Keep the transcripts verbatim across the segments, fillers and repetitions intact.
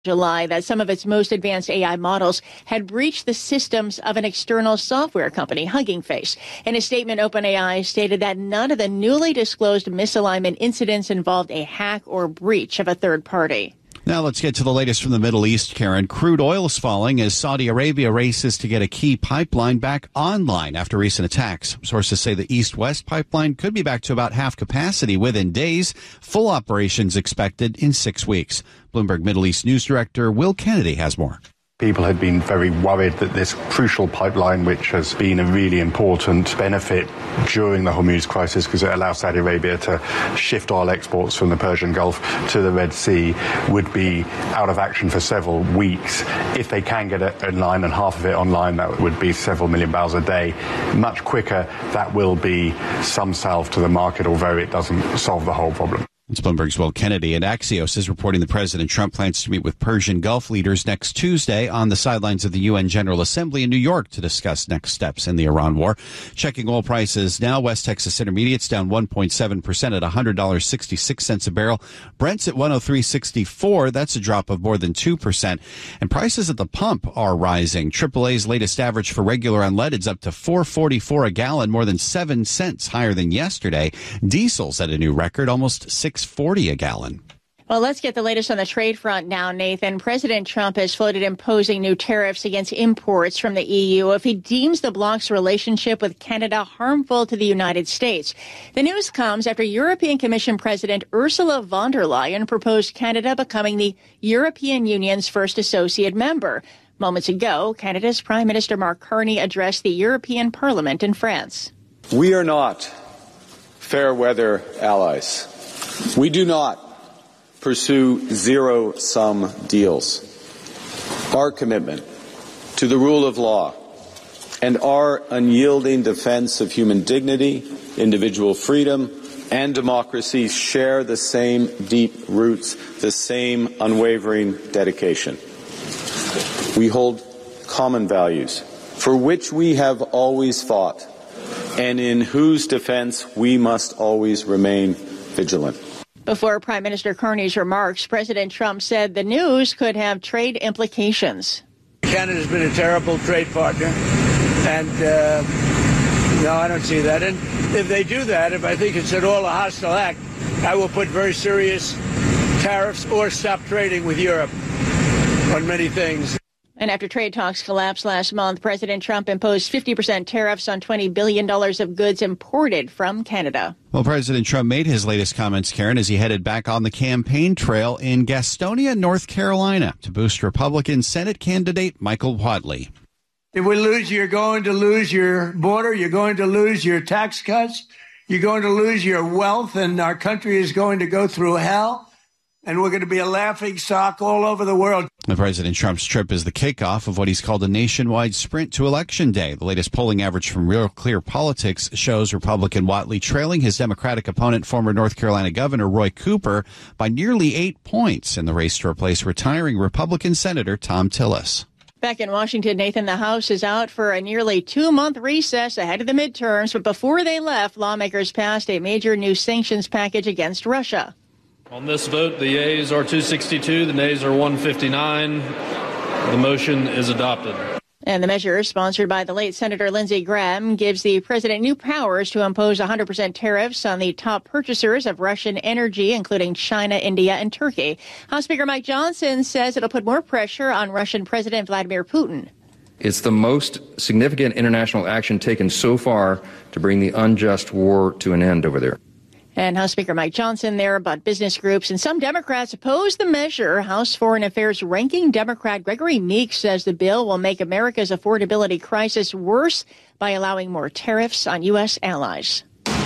July that some of its most advanced A I models had breached the systems of an external software company, Hugging Face. In a statement, OpenAI stated that none of the newly disclosed misalignment incidents involved a hack or breach of a third party. Now let's get to the latest from the Middle East, Karen. Crude oil is falling as Saudi Arabia races to get a key pipeline back online after recent attacks. Sources say the East-West pipeline could be back to about half capacity within days. Full operations expected in six weeks. Bloomberg Middle East News Director Will Kennedy has more. People had been very worried that this crucial pipeline, which has been a really important benefit during the Hormuz crisis because it allows Saudi Arabia to shift oil exports from the Persian Gulf to the Red Sea, would be out of action for several weeks. If they can get it online and half of it online, that would be several million barrels a day. Much quicker, that will be some salve to the market, although it doesn't solve the whole problem. It's Bloomberg's Will Kennedy, and Axios is reporting that President Trump plans to meet with Persian Gulf leaders next Tuesday on the sidelines of the U N General Assembly in New York to discuss next steps in the Iran war. Checking oil prices now, West Texas Intermediate's down one point seven percent at one hundred dollars and sixty-six cents a barrel. Brent's at one oh three sixty-four. That's a drop of more than two percent. And prices at the pump are rising. triple A's latest average for regular unleaded's up to four forty-four a gallon, more than seven cents higher than yesterday. Diesel's at a new record, almost six forty a gallon. Well, let's get the latest on the trade front now, Nathan. President Trump has floated imposing new tariffs against imports from the E U if he deems the bloc's relationship with Canada harmful to the United States. The news comes after European Commission President Ursula von der Leyen proposed Canada becoming the European Union's first associate member. Moments ago, Canada's Prime Minister Mark Carney addressed the European Parliament in France. We are not fair weather allies. We do not pursue zero-sum deals. Our commitment to the rule of law and our unyielding defense of human dignity, individual freedom, and democracy share the same deep roots, the same unwavering dedication. We hold common values for which we have always fought and in whose defense we must always remain vigilant. Before Prime Minister Carney's remarks, President Trump said the news could have trade implications. Canada's been a terrible trade partner, and uh, no, I don't see that. And if they do that, if I think it's at all a hostile act, I will put very serious tariffs or stop trading with Europe on many things. And after trade talks collapsed last month, President Trump imposed fifty percent tariffs on twenty billion dollars of goods imported from Canada. Well, President Trump made his latest comments, Karen, as he headed back on the campaign trail in Gastonia, North Carolina, to boost Republican Senate candidate Michael Whatley. If we lose, you're going to lose your border. You're going to lose your tax cuts. You're going to lose your wealth, and our country is going to go through hell. And we're going to be a laughing stock all over the world. The President Trump's trip is the kickoff of what he's called a nationwide sprint to Election Day. The latest polling average from Real Clear Politics shows Republican Whatley trailing his Democratic opponent, former North Carolina Governor Roy Cooper, by nearly eight points in the race to replace retiring Republican Senator Thom Tillis. Back in Washington, Nathan, the House is out for a nearly two-month recess ahead of the midterms. But before they left, lawmakers passed a major new sanctions package against Russia. On this vote, the yeas are two sixty-two, the nays are one fifty-nine. The motion is adopted. And the measure, sponsored by the late Senator Lindsey Graham, gives the president new powers to impose one hundred percent tariffs on the top purchasers of Russian energy, including China, India, and Turkey. House Speaker Mike Johnson says it'll put more pressure on Russian President Vladimir Putin. It's the most significant international action taken so far to bring the unjust war to an end over there. And House Speaker Mike Johnson there about business groups. And some Democrats oppose the measure. House Foreign Affairs ranking Democrat Gregory Meeks says the bill will make America's affordability crisis worse by allowing more tariffs on U S allies.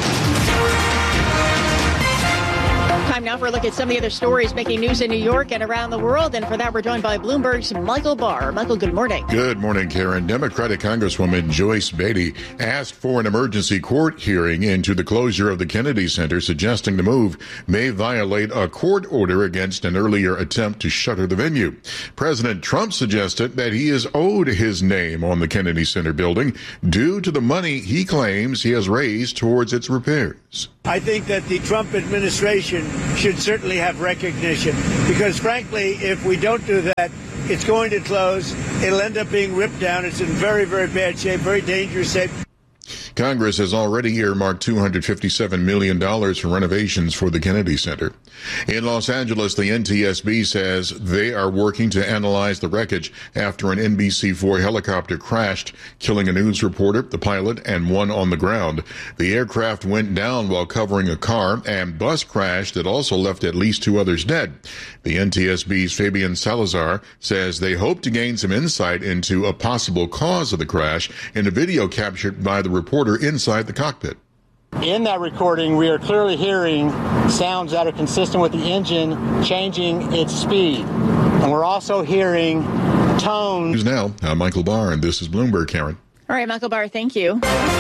Time now for a look at some of the other stories making news in New York and around the world. And for that, we're joined by Bloomberg's Michael Barr. Michael, good morning. Good morning, Karen. Democratic Congresswoman Joyce Beatty asked for an emergency court hearing into the closure of the Kennedy Center, suggesting the move may violate a court order against an earlier attempt to shutter the venue. President Trump suggested that he is owed his name on the Kennedy Center building due to the money he claims he has raised towards its repairs. I think that the Trump administration should certainly have recognition because, frankly, if we don't do that, it's going to close. It'll end up being ripped down. It's in very, very bad shape, very dangerous shape. Congress has already earmarked two hundred fifty-seven million dollars for renovations for the Kennedy Center. In Los Angeles, the N T S B says they are working to analyze the wreckage after an N B C four helicopter crashed, killing a news reporter, the pilot, and one on the ground. The aircraft went down while covering a car and bus crash that also left at least two others dead. The N T S B's Fabian Salazar says they hope to gain some insight into a possible cause of the crash in a video captured by the reporter inside the cockpit. In that recording, we are clearly hearing sounds that are consistent with the engine changing its speed. And we're also hearing tones. News now, I'm Michael Barr, and this is Bloomberg, Karen. All right, Michael Barr, thank you.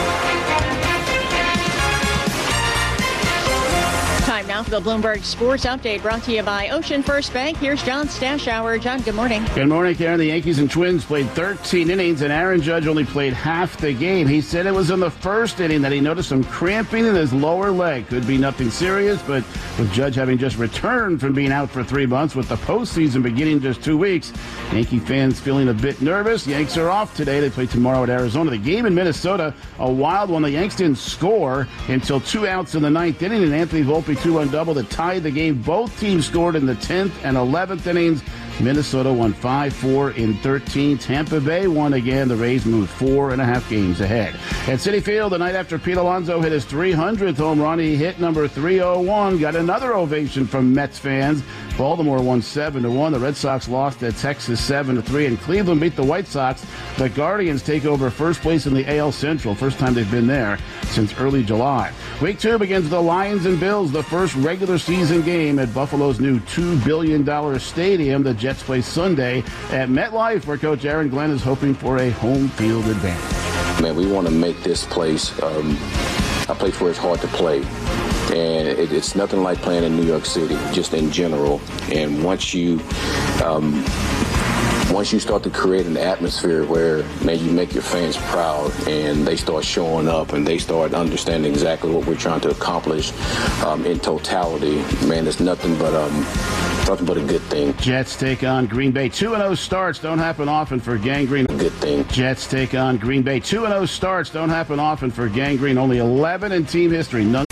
Time now for the Bloomberg Sports Update, brought to you by Ocean First Bank. Here's John Stashower. John, good morning. Good morning, Karen. The Yankees and Twins played thirteen innings, and Aaron Judge only played half the game. He said it was in the first inning that he noticed some cramping in his lower leg. Could be nothing serious, but with Judge having just returned from being out for three months, with the postseason beginning just two weeks, Yankee fans feeling a bit nervous. Yanks are off today. They play tomorrow at Arizona. The game in Minnesota, a wild one. The Yanks didn't score until two outs in the ninth inning, and Anthony Volpe two-run double that tied the game. Both teams scored in the tenth and eleventh innings. Minnesota won five four in thirteen. Tampa Bay won again. The Rays moved four and a half games ahead. At Citi Field, the night after Pete Alonso hit his three hundredth home run, he hit number three oh one. Got another ovation from Mets fans. Baltimore won seven to one. The Red Sox lost at Texas seven to three, and Cleveland beat the White Sox. The Guardians take over first place in the A L Central. First time they've been there since early July. Week two begins with the Lions and Bills, the first regular season game at Buffalo's new two billion dollars stadium. The Jets play Sunday at MetLife, where Coach Aaron Glenn is hoping for a home field advantage. Man, we want to make this place um, a place where it's hard to play. And it, it's nothing like playing in New York City, just in general. And once you um, once you start to create an atmosphere where, man, you make your fans proud and they start showing up and they start understanding exactly what we're trying to accomplish um, in totality, man, it's nothing but um, nothing but a good thing. Jets take on Green Bay. two and oh starts don't happen often for Gang Green. Good thing. Jets take on Green Bay. two and oh starts don't happen often for Gang Green. Only eleven in team history. None.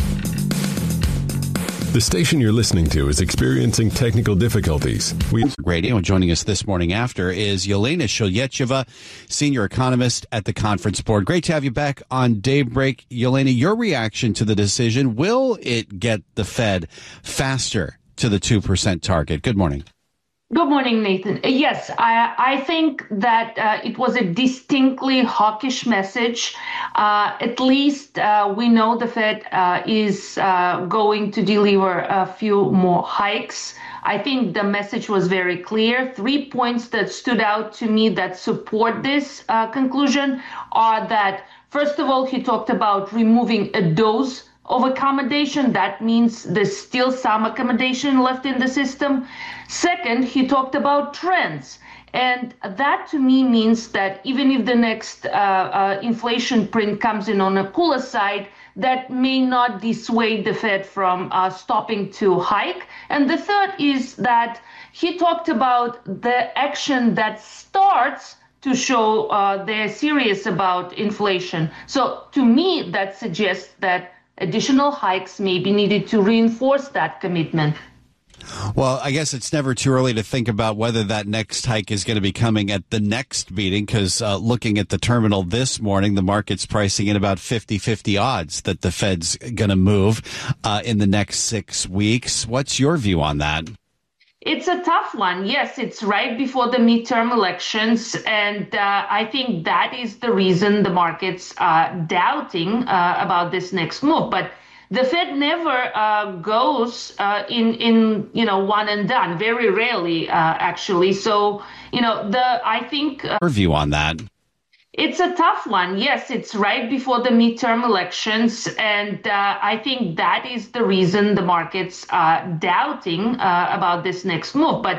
The station you're listening to is experiencing technical difficulties. We Radio, and joining us this morning after is Yelena Shalyetcheva, senior economist at the Conference Board. Great to have you back on Daybreak. Yelena, your reaction to the decision, will it get the Fed faster to the two percent target? Good morning. Good morning, Nathan. Yes, I, I think that uh, it was a distinctly hawkish message. Uh, at least uh, we know the Fed uh, is uh, going to deliver a few more hikes. I think the message was very clear. Three points that stood out to me that support this uh, conclusion are that, first of all, he talked about removing a dose of accommodation. That means there's still some accommodation left in the system. Second, he talked about trends. And that to me means that even if the next uh, uh, inflation print comes in on a cooler side, that may not dissuade the Fed from uh, stopping to hike. And the third is that he talked about the action that starts to show uh, they're serious about inflation. So to me, that suggests that additional hikes may be needed to reinforce that commitment. Well, I guess it's never too early to think about whether that next hike is going to be coming at the next meeting, because uh, looking at the terminal this morning, the market's pricing in about fifty-fifty odds that the Fed's going to move uh, in the next six weeks. What's your view on that? It's a tough one. Yes, it's right before the midterm elections. And uh, I think that is the reason the market's uh, doubting uh, about this next move. But the Fed never uh, goes uh, in, in, you know, one and done, very rarely, uh, actually. So, you know, the I think uh, your view on that. It's a tough one. Yes, it's right before the midterm elections. And uh, I think that is the reason the market's uh, doubting uh, about this next move. But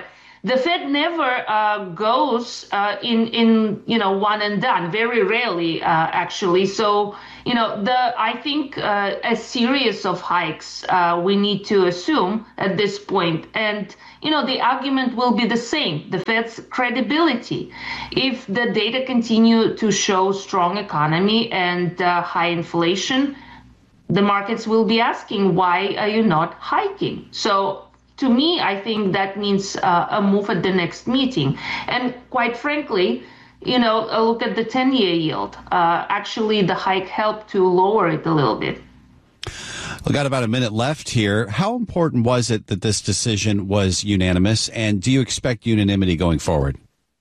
The Fed never uh, goes uh, in, in, you know, one and done, very rarely, uh, actually. So, you know, the I think uh, a series of hikes uh, we need to assume at this point. And, you know, the argument will be the same, the Fed's credibility. If the data continue to show strong economy and uh, high inflation, the markets will be asking, why are you not hiking? So to me, I think that means uh, a move at the next meeting. And quite frankly, you know, a look at the ten-year yield. Uh, actually, the hike helped to lower it a little bit. We've got about a minute left here. How important was it that this decision was unanimous? And do you expect unanimity going forward?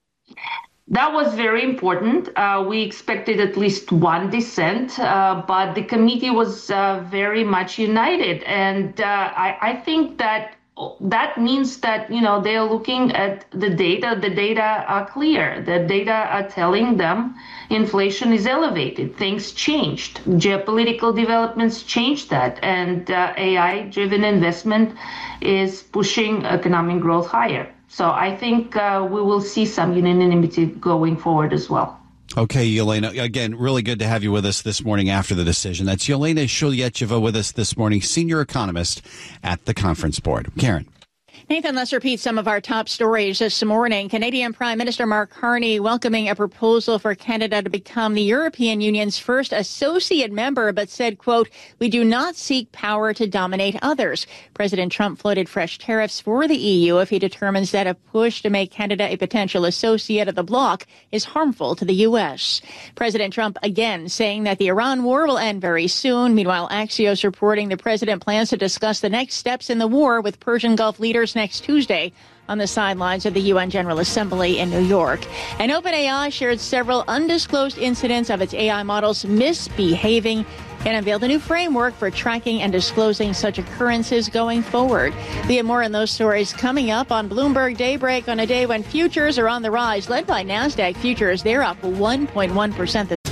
That was very important. Uh, we expected at least one dissent, uh, but the committee was uh, very much united. And uh, I, I think that that means that, you know, they're looking at the data. The data are clear. The data are telling them inflation is elevated. Things changed. Geopolitical developments changed that. And uh, A I-driven investment is pushing economic growth higher. So I think uh, we will see some unanimity going forward as well. Okay, Yelena, again, really good to have you with us this morning after the decision. That's Yelena Shulyacheva with us this morning, senior economist at the Conference Board. Karen. Nathan, let's repeat some of our top stories this morning. Canadian Prime Minister Mark Carney welcoming a proposal for Canada to become the European Union's first associate member, but said, quote, "We do not seek power to dominate others." President Trump floated fresh tariffs for the E U if he determines that a push to make Canada a potential associate of the bloc is harmful to the U S. President Trump again saying that the Iran war will end very soon. Meanwhile, Axios reporting the president plans to discuss the next steps in the war with Persian Gulf leaders next Tuesday on the sidelines of the U N General Assembly in New York. And OpenAI shared several undisclosed incidents of its A I models misbehaving and unveiled a new framework for tracking and disclosing such occurrences going forward. We have more on those stories coming up on Bloomberg Daybreak on a day when futures are on the rise, led by NASDAQ futures. They're up one point one percent.